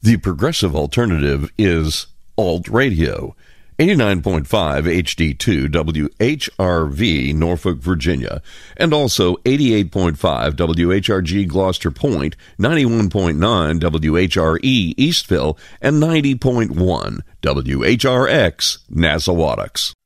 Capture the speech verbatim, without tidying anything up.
The progressive alternative is Alt Radio. eighty-nine point five H D two W H R V, Norfolk, Virginia, and also eighty-eight point five W H R G Gloucester Point, ninety-one point nine W H R E Eastville, and ninety point one W H R X Nasowadox.